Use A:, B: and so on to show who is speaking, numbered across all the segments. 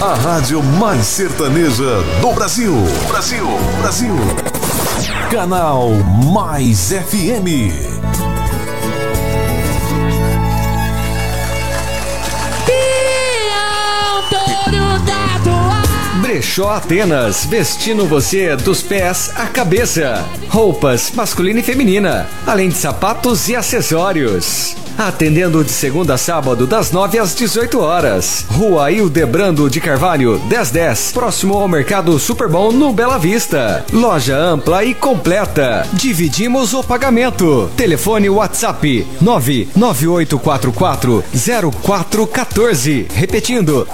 A: A rádio mais sertaneja do Brasil. Brasil. Canal Mais FM.
B: Brechó Atenas, vestindo você dos pés à cabeça. Roupas masculina e feminina, além de sapatos e acessórios. Atendendo de segunda a sábado, das 9 às 18 horas. Rua Hildebrando de Carvalho, 1010, próximo ao Mercado Superbom, no Bela Vista. Loja ampla e completa. Dividimos o pagamento. Telefone WhatsApp 998440414. Repetindo,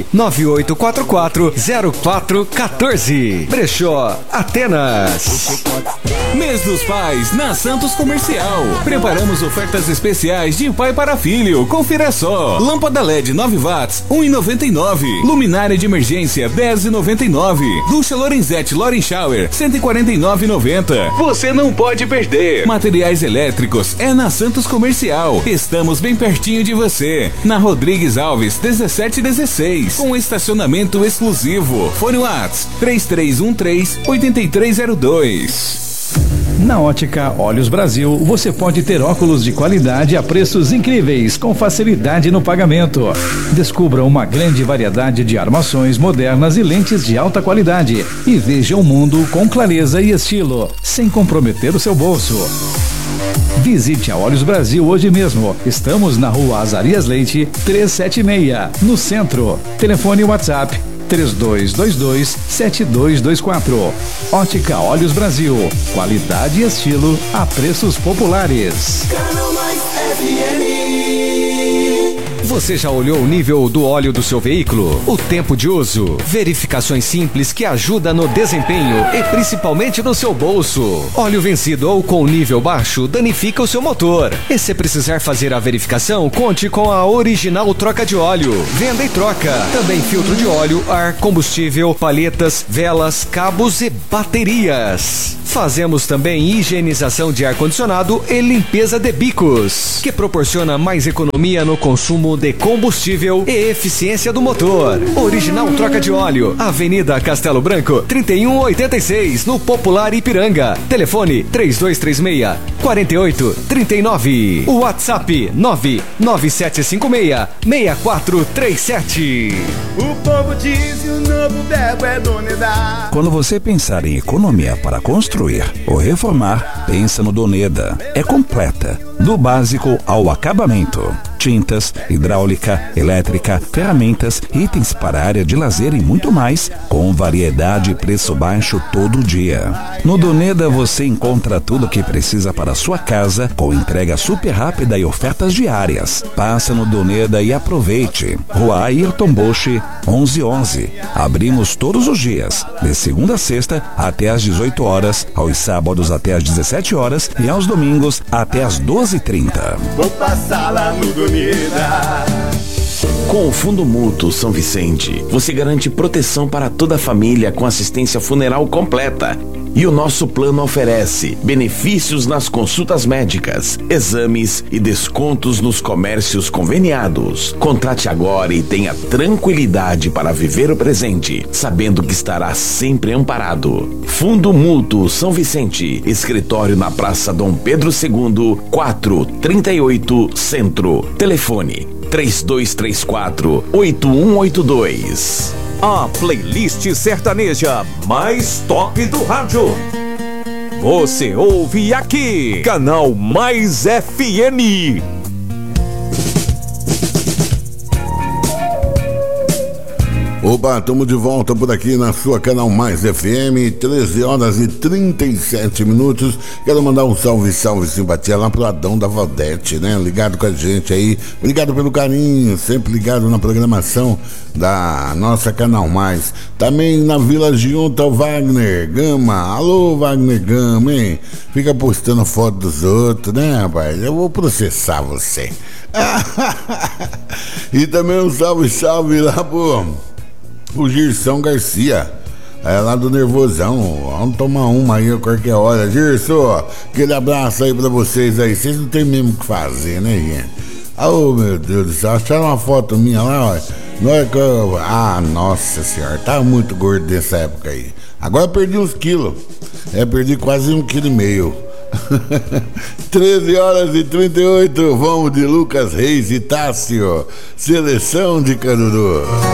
B: 998440414. Brechó Atenas.
C: Mês dos Pais na Santos Comercial. Preparamos ofertas especiais de pai para filho. Confira só. Lâmpada LED 9 watts, 1,99. Luminária de emergência, 10,99. Ducha Lorenzetti Loren Shower, 149,90. Você não pode perder. Materiais elétricos é na Santos Comercial. Estamos bem pertinho de você. Na Rodrigues Alves, 1716. Com estacionamento exclusivo. Fone Whats 3313-8302.
D: Na Ótica Olhos Brasil, você pode ter óculos de qualidade a preços incríveis, com facilidade no pagamento. Descubra uma grande variedade de armações modernas e lentes de alta qualidade e veja o mundo com clareza e estilo, sem comprometer o seu bolso. Visite a Olhos Brasil hoje mesmo. Estamos na Rua Azarias Leite, 376, no centro. Telefone WhatsApp 3222-7224. Ótica Olhos Brasil. Qualidade e estilo a preços populares.
E: Canal Mais FM.
B: Você já olhou o nível do óleo do seu veículo? O tempo de uso? Verificações simples que ajudam no desempenho e principalmente no seu bolso. Óleo vencido ou com nível baixo danifica o seu motor. E se precisar fazer a verificação, conte com a Original Troca de Óleo. Venda e troca. Também filtro de óleo, ar, combustível, palhetas, velas, cabos e baterias. Fazemos também higienização de ar-condicionado e limpeza de bicos, que proporciona mais economia no consumo de combustível e eficiência do motor. Original Troca de Óleo, Avenida Castelo Branco, 3186, no Popular Ipiranga. Telefone 3236-4839. WhatsApp 99756-6437.
E: O povo diz que o novo verbo é Doneda.
F: Quando você pensar em economia para construir ou reformar, pensa no Doneda. É completa, do básico ao acabamento. Tintas, hidráulica, elétrica, ferramentas, itens para a área de lazer e muito mais, com variedade e preço baixo todo dia. No Doneda você encontra tudo o que precisa para a sua casa, com entrega super rápida e ofertas diárias. Passa no Doneda e aproveite. Rua Ayrton Bosch, 1111. Abrimos todos os dias, de segunda a sexta até às 18 horas, aos sábados até às 17 horas e aos domingos até às 12h30.
E: Vou passar lá no Doneda.
G: Com o Fundo Mútuo São Vicente, você garante proteção para toda a família com assistência funeral completa. E o nosso plano oferece benefícios nas consultas médicas, exames e descontos nos comércios conveniados. Contrate agora e tenha tranquilidade para viver o presente, sabendo que estará sempre amparado. Fundo Mútuo São Vicente, escritório na Praça Dom Pedro II, 438 Centro. Telefone 3234-8182.
H: A playlist sertaneja mais top do rádio. Você ouve aqui, Canal Mais FM.
I: Opa, estamos de volta por aqui na sua Canal Mais FM, 13 horas e 37 minutos. Quero mandar um salve, simpatia lá pro Adão da Valdete, né? Ligado com a gente aí. Obrigado pelo carinho, sempre ligado na programação da nossa Canal Mais. Também na Vila Giunta, o Wagner Gama. Alô, Wagner Gama, hein? Fica postando foto dos outros, né, rapaz? Eu vou processar você. E também um salve lá o Girsão Garcia, lá do Nervosão. Vamos tomar uma aí a qualquer hora. Girson, aquele abraço aí pra vocês aí. Vocês não tem mesmo o que fazer, né, gente? Oh, meu Deus do céu, acharam uma foto minha lá, ó. Ah, nossa senhora, tava muito gordo nessa época aí. Agora perdi uns quilos. Perdi quase 1,5 kg. 13h38, vamos de Lucas Reis e Tássio. Seleção de Caruru.